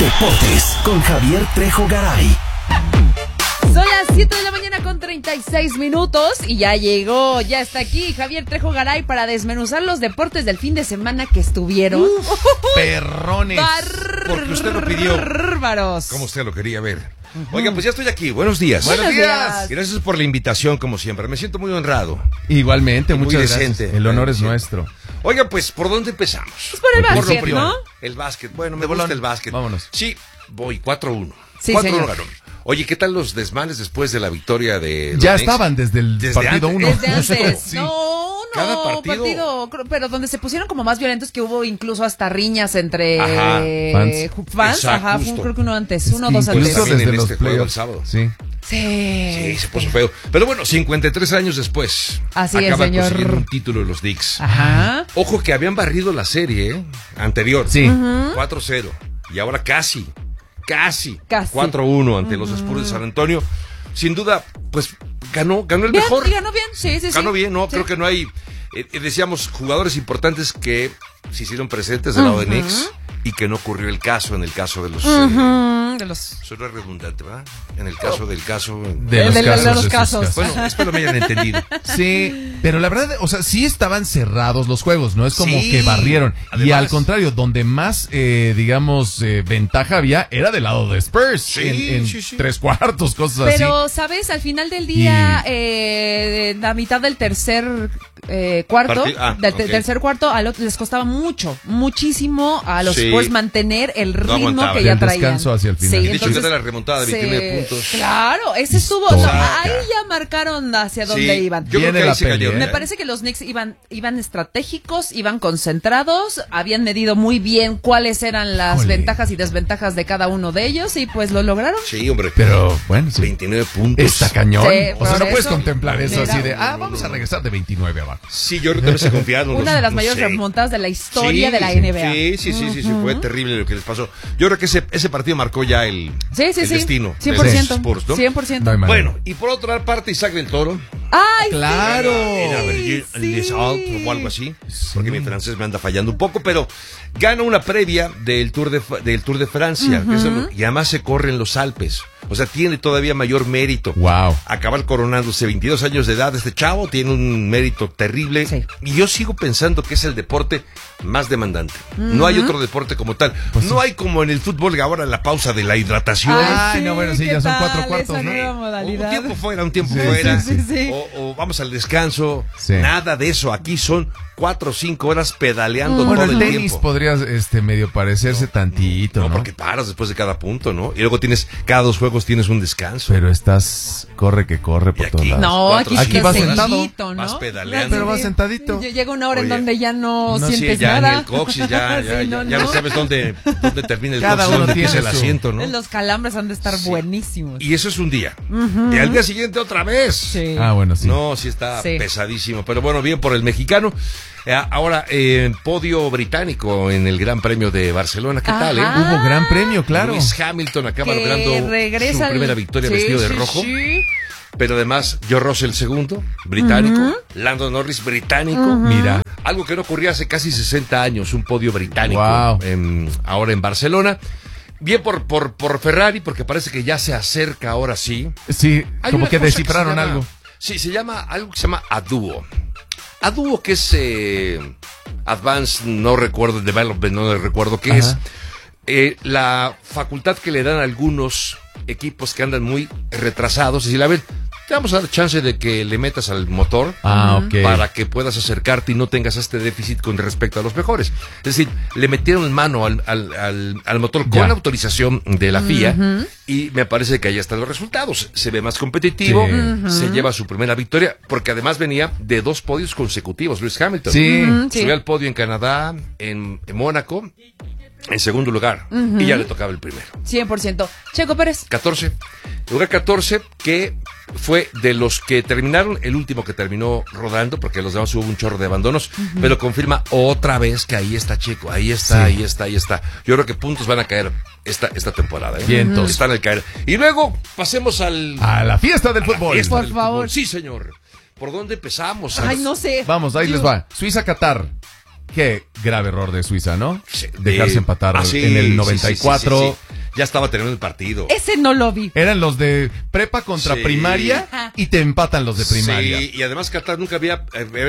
Deportes con Javier Trejo Garay. Son las 7 de la mañana con 36 minutos y ya llegó, ya está aquí Javier Trejo Garay para desmenuzar los deportes del fin de semana que estuvieron. Perrones. Porque usted lo pidió. Bárbaros. Como usted lo quería ver. Oigan, pues ya estoy aquí. Buenos días. Buenos días. Gracias por la invitación, como siempre. Me siento muy honrado. Igualmente, Muy muchas decente. gracias. El honor es nuestro. Oigan, pues, ¿por dónde empezamos? Pues por el Por lo básquet, primero. ¿no? El básquet. Bueno, me De gusta bolón. el básquet. Vámonos. Sí, voy 4-1. Sí, 4-1 señor. ganó. Oye, ¿qué tal los desmanes después de la victoria de los Ya Knicks? estaban desde el partido antes. 1. Desde antes. Sí. No, Cada partido. pero donde se pusieron como más violentos, que hubo incluso hasta riñas entre Ajá. Fans. Ajá, justo. fue, creo que uno antes, uno o dos antes. Incluso También desde en los este juego playoffs. el sábado. Sí. Sí, se puso feo. Pero bueno, 53 años después. Así es, acaban señor. consiguiendo un título de los Knicks. Ajá. Ojo que habían barrido la serie anterior. Sí. 4-0. Y ahora casi. 4-1 ante los Spurs de San Antonio. Sin duda, pues ganó el Bien, mejor. y ganó bien, sí. Ganó bien, ¿no? Sí. Creo que no hay, decíamos, jugadores importantes que se hicieron presentes del lado de Knicks y que no ocurrió el caso en el caso de los... De los... Suena redundante, ¿verdad? En el caso del caso... De los de casos. los de sus casos. Bueno, espero me hayan entendido. Sí, pero la verdad, o sea, sí estaban cerrados los juegos, no es como Sí. que barrieron. Y Además- al contrario, donde más, digamos, ventaja había, era del lado de Spurs. Sí, en sí. 3/4, cosas así. Pero, ¿sabes? Al final del día, la mitad del tercer cuarto, Ok. tercer cuarto, les costaba muchísimo a los Sí. Spurs mantener el No ritmo aguantaban. que ya El traían. descanso hacia el final. Sí, Y de hecho, entonces, ya la remontada de 29 puntos. Claro, ese estuvo. Histórica. Ahí ya marcaron hacia dónde Sí, iban. yo creo Viene que la ahí se peli, cayó. ¿eh? Me parece que los Knicks iban estratégicos, iban concentrados, habían medido muy bien cuáles eran las Híjole. ventajas y desventajas de cada uno de ellos y pues lo lograron. Sí, hombre. Pero, bueno, sí. 29 puntos. Está cañón. Sí, O sea, por no puedes eso. contemplar eso Mira. así de, vamos a regresar de 29 abajo. Sí, yo creo que también se confiaron. Una de las mayores remontadas remontadas de la historia de la NBA. Sí, fue terrible lo que les pasó. Yo creo que ese partido marcó ya el destino. 100%. De los Spurs, ¿no? 100%. No hay manera. Bueno, y por otra parte, Isaac del Toro. ¡Ay, Claro. Era sí! Virgil Sí. Les Alt o algo así, porque mi francés me anda fallando un poco, pero gana una previa del Tour de Francia, que es y además se corre en los Alpes. O sea, tiene todavía mayor mérito. Wow. Acabar coronándose 22 años de edad, este chavo tiene un mérito terrible. Sí. Y yo sigo pensando que es el deporte más demandante. No hay otro deporte como tal. Pues no hay como en el fútbol que ahora la pausa de la hidratación. Ay, no, bueno, sí, ¿qué ya son tal 4 cuartos, esa ¿no? nueva Un modalidad? tiempo fuera, un tiempo Sí, fuera. sí, sí. O vamos al descanso. Sí. Nada de eso. Aquí son 4 o 5 horas pedaleando Bueno, todo el el tenis tiempo. podría medio parecerse tantito, ¿no? No, porque paras después de cada punto, ¿no? Y luego cada 2 juegos tienes un descanso. Pero estás, corre por Y aquí- todos lados. No, Cuatro, aquí cinco vas estás sentado, seguidito, ¿no? vas pedaleando. Pero vas sentadito. Llega una hora en Oye, donde ya no no, Sí, sientes ya nada. en el coxis, ya Sí, no sabes dónde termina el Cada coxis, uno dónde tiene empieza el su- asiento, ¿no? Los calambres han de estar buenísimos. Y eso es un día. Y al día siguiente otra vez. Sí. Bueno, sí. No, sí está Sí. pesadísimo. Pero bueno, bien por el mexicano. Ahora, podio británico en el Gran Premio de Barcelona. ¿Qué tal, Ajá. Hubo gran premio, claro. Lewis Hamilton acaba Que logrando regresa su primera victoria sí, vestido de sí, rojo. sí. Pero además, George Russell segundo, británico. Lando Norris, británico. Mira. Algo que no ocurría hace casi 60 años, un podio británico. Wow. Ahora en Barcelona. Bien por Ferrari, porque parece que ya se acerca ahora sí. Sí, Hay como una que cosa descifraron se llama- algo. Sí, se llama algo que se llama ADUO. ADUO, que es Advanced, no recuerdo, Development, no recuerdo qué Ajá. es. La facultad que le dan a algunos equipos que andan muy retrasados, es decir, a ver, te vamos a dar chance de que le metas al motor Ok. para que puedas acercarte y no tengas este déficit con respecto a los mejores. Es decir, le metieron mano al motor con Ya. la autorización de la FIA y me parece que ahí están los resultados. Se ve más competitivo, Sí. se lleva su primera victoria, porque además venía de 2 podios consecutivos, Lewis Hamilton. Sí. Sí. Subió al podio en Canadá, en Mónaco, en segundo lugar, y ya le tocaba el primero. 100%. Checo Pérez. 14. Lugar 14, que fue de los que terminaron, el último que terminó rodando, porque los demás hubo un chorro de abandonos, pero confirma otra vez que ahí está Checo, ahí está, Sí. ahí está. Yo creo que puntos van a caer esta temporada. Vientos. Están al caer. Y luego pasemos A la fiesta del fútbol. fiesta Por del favor. fútbol. Sí, señor. ¿Por dónde empezamos? Ay, no sé. Vamos, ahí les va. Suiza-Qatar. Qué grave error de Suiza, ¿no? Sí, Dejarse empatar sí, en el sí, 94. sí. Ya estaba terminando el partido. Ese no lo vi. Eran los de prepa contra Sí. primaria y te empatan los de primaria. Sí, y además Qatar nunca había,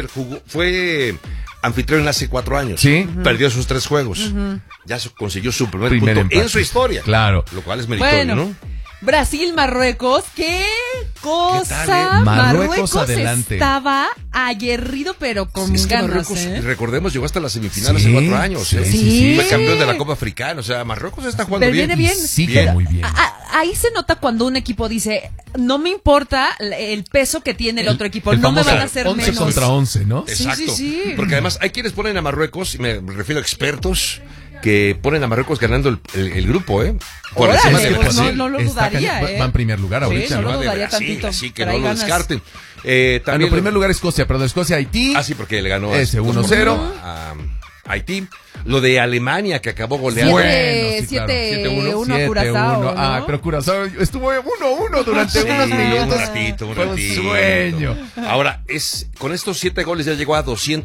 fue anfitrión hace 4 años. Sí. Perdió sus 3 juegos. Ya consiguió su primer punto empate. en su historia. Claro. Lo cual es meritorio, Bueno, ¿no? Brasil, Marruecos, qué cosa. tal, Marruecos adelante. Estaba aguerrido, pero con Es que ganas, Marruecos, ¿eh? recordemos, llegó hasta la semifinal Sí, hace 4 años. ¿eh? sí. Fue campeón de la Copa Africana. O sea, Marruecos está jugando Pero bien. viene bien. Sigue Bien. muy bien. Ahí se nota cuando un equipo dice, no me importa el peso que tiene el otro equipo, El no me famoso van a hacer 11 menos. contra 11, ¿no? Exacto. Sí. Porque además hay quienes ponen a Marruecos, y me refiero a expertos, que ponen a Marruecos ganando el grupo, ¿eh? Por Órale, encima de pues Brasil. no lo Está dudaría, cañón. ¿eh? Va en primer lugar Sí, ahorita. no lo ¿no? De dudaría Brasil, tantito, así que pero no hay lo ganas. descarten. En También primer lugar Escocia, pero de Escocia a Haití. sí, porque le ganó Ese 1-0. a Haití. Lo de Alemania, que acabó goleando. Bueno, Siete- sí, claro. 7-1 a 7-1. Curazao, ¿no? Ah, pero Curazao estuvo 1-1 durante Sí, unos minutos. un ratito. Fue un sueño. Ahora, con estos 7 goles ya llegó a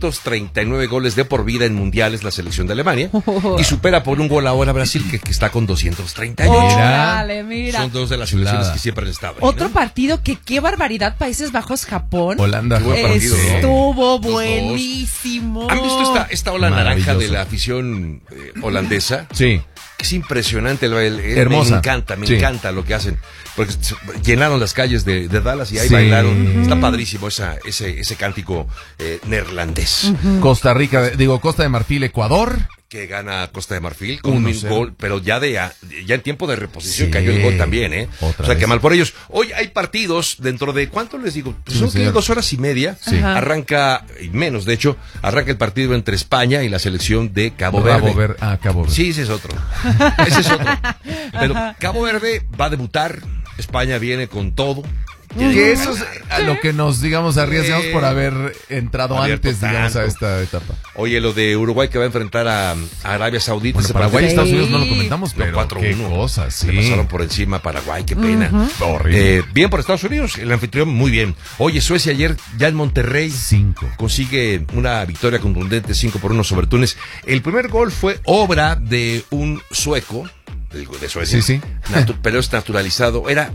239 goles de por vida en mundiales la selección de Alemania. Y supera por un gol ahora a Brasil, que está con 238. Órale, mira. Son 2 de las selecciones Chulada. que siempre han estado. ahí, Otro ¿no? partido que qué barbaridad, Países Bajos, Japón. Holanda. Qué buen partido, ¿no? Estuvo Los dos. buenísimo. ¿Han visto esta ola naranja de Maravilloso. la afición holandesa? Sí. Es impresionante, Hermosa. Me Sí. encanta lo que hacen. Porque llenaron las calles de Dallas y ahí Sí. bailaron. Está padrísimo ese cántico neerlandés. Costa Rica, Costa de Marfil, Ecuador. Que gana Costa de Marfil con un 1-0. gol, pero ya en tiempo de reposición Sí. cayó el gol también, ¿eh? Otra O sea, que vez. mal por ellos. Hoy hay partidos dentro de, ¿cuánto les digo? Pues Sí, son señor. 2 horas y media. Sí. Ajá. Arranca, y menos de hecho, arranca el partido entre España y la selección de Cabo Verde. Cabo Verde. Sí, ese es otro. Ese es otro. Pero Cabo Verde va a debutar. España viene con todo. Que eso es a lo que nos, arriesgamos por haber entrado Abierto antes, a tanto. esta etapa. Oye, lo de Uruguay que va a enfrentar a Arabia Saudita. Bueno, ese Paraguay y partido- Estados Sí. Unidos no lo comentamos, No, pero 4-1. qué cosas, sí. Le pasaron por encima a Paraguay, qué pena. Horrible. Bien por Estados Unidos, el anfitrión muy bien. Oye, Suecia ayer ya en Monterrey 5. consigue una victoria contundente 5-1 sobre Túnez. El primer gol fue obra de un sueco, de Suecia. Sí, sí. Pero es naturalizado, era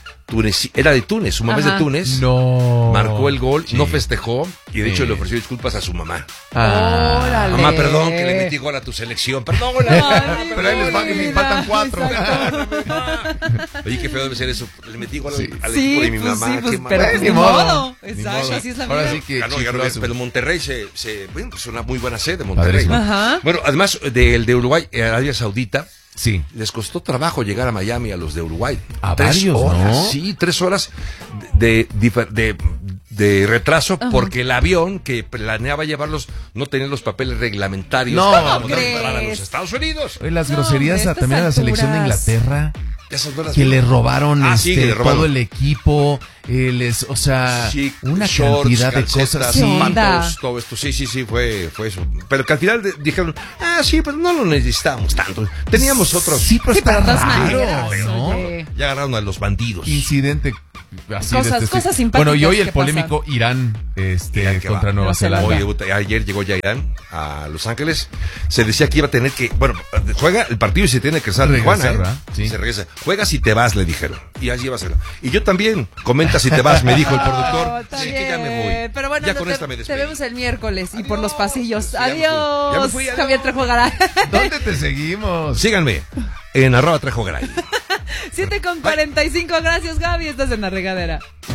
de Túnez, su mamá es de Ajá. Túnez. No. Marcó el gol, Sí. no festejó y de hecho Sí. le ofreció disculpas a su mamá. Ah. Órale. Mamá, perdón que le metí gol a tu selección. Perdón, Ay, Pero ahí me faltan 4. Exacto. Oye, qué feo debe ser eso. Le metí gol Sí. al Sí, equipo de mi pues mamá. sí, pues, qué mal. pero pues, Ni ni modo. modo. Ni Exacto, modo. así es la Ahora vida. sí que Ganó, chifló bien, a su- pero Monterrey bueno, pues una muy buena sede, Monterrey. Padrísimo. Ajá. Bueno, además de Uruguay, Arabia Saudita, Sí. les costó trabajo llegar a Miami a los de Uruguay. A 3 varios, horas, ¿no? Sí, 3 horas de retraso porque el avión que planeaba llevarlos no tenía los papeles reglamentarios No, para, ¿cómo para crees? los Estados Unidos. Oye, las No, groserías de estas también a la selección de alturas. Inglaterra. Esas no las Que vi. le robaron, Sí, que le robaron. todo el equipo, o sea, Sí, una shorts, cantidad de calcetas, cosas. ¿Qué Sí. onda? zapatos, todo esto. Sí, fue eso. Pero que al final dijeron, sí, pero no lo necesitábamos tanto. Teníamos otros. Sí, pero Sí, está pero de todas raro, maneras, ¿no? oye. Ya agarraron a los bandidos. Incidente así Cosas- de este cosas estilo. simpáticas Bueno, y hoy el que polémico Irán, Irán que contra va. Nueva Nueva Zelanda. Zelanda. Oye, ayer llegó ya Irán a Los Ángeles. Se decía que iba a tener que. Bueno, juega el partido y se tiene que regresar a Tijuana. Regresar, ¿verdad? Sí. Se regresa. Juega si te vas, le dijeron. Y así va a ser. Y yo también. Comenta si te vas, me dijo el productor. No, está Sí, que ya me voy. bien. Pero bueno, ya no con te, esta me te despedí. vemos el miércoles y por Adiós. los pasillos. Ya me fui. Adiós. Ya me fui, adiós. Javier Trejo Garay. ¿Dónde te seguimos? Síganme en @Trejo Garay. 7:45. Gracias, Gaby. Estás en la regadera.